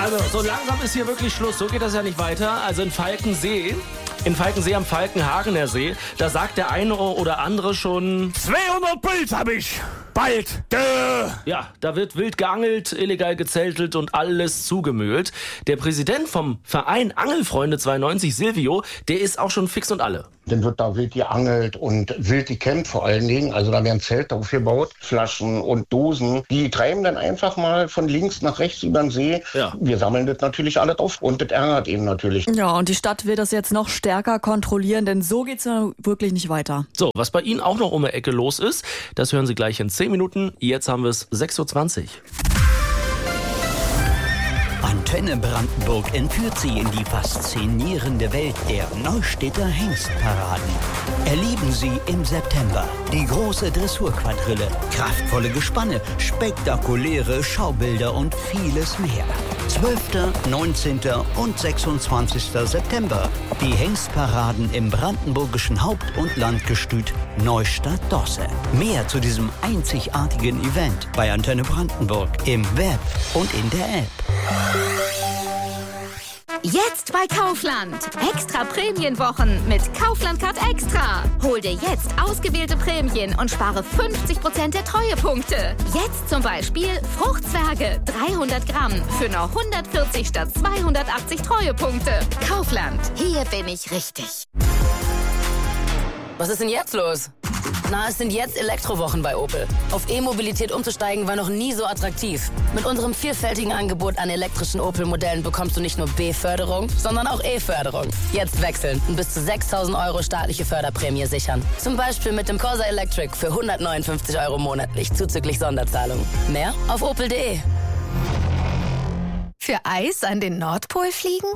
Also, so langsam ist hier wirklich Schluss. So geht das ja nicht weiter. Also in Falkensee am Falkenhagener See, da sagt der eine oder andere schon 200 Puls hab ich. Bald. Ja, da wird wild geangelt, illegal gezeltet und alles zugemüllt. Der Präsident vom Verein Angelfreunde 92, Silvio, der ist auch schon fix und alle. Dann wird da wild geangelt und wild gecampt vor allen Dingen. Also da werden Zelte aufgebaut, Flaschen und Dosen. Die treiben dann einfach mal von links nach rechts über den See. Ja. Wir sammeln das natürlich alles auf und das ärgert ihn natürlich. Ja, und die Stadt will das jetzt noch stärker kontrollieren, denn so geht's ja wirklich nicht weiter. So, was bei Ihnen auch noch um die Ecke los ist, das hören Sie gleich in 10 Minuten. Jetzt haben wir es 6:20 Uhr. Antenne Brandenburg entführt Sie in die faszinierende Welt der Neustädter Hengstparaden. Erleben Sie im September die große Dressurquadrille, kraftvolle Gespanne, spektakuläre Schaubilder und vieles mehr. 12., 19. und 26. September. Die Hengstparaden im brandenburgischen Haupt- und Landgestüt Neustadt-Dosse. Mehr zu diesem einzigartigen Event bei Antenne Brandenburg im Web und in der App. Jetzt bei Kaufland. Extra Prämienwochen mit Kaufland Card Extra. Hol dir jetzt ausgewählte Prämien und spare 50% der Treuepunkte. Jetzt zum Beispiel Fruchtzwerge 300 Gramm für nur 140 statt 280 Treuepunkte. Kaufland. Hier bin ich richtig. Was ist denn jetzt los? Na, es sind jetzt Elektrowochen bei Opel. Auf E-Mobilität umzusteigen war noch nie so attraktiv. Mit unserem vielfältigen Angebot an elektrischen Opel-Modellen bekommst du nicht nur B-Förderung, sondern auch E-Förderung. Jetzt wechseln und bis zu 6.000 € staatliche Förderprämie sichern. Zum Beispiel mit dem Corsa Electric für 159 € monatlich, zuzüglich Sonderzahlung. Mehr auf opel.de. Für Eis an den Nordpol fliegen?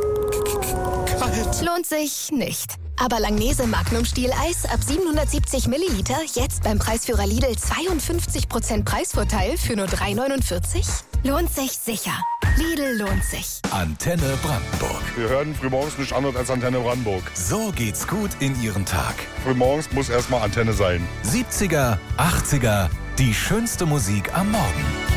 Kalt. Lohnt sich nicht. Aber Langnese Magnum Stieleis ab 770 Milliliter jetzt beim Preisführer Lidl 52% Preisvorteil für nur 3,49? Lohnt sich sicher. Lidl lohnt sich. Antenne Brandenburg. Wir hören frühmorgens nicht anders als Antenne Brandenburg. So geht's gut in Ihren Tag. Frühmorgens muss erstmal Antenne sein. 70er, 80er, die schönste Musik am Morgen.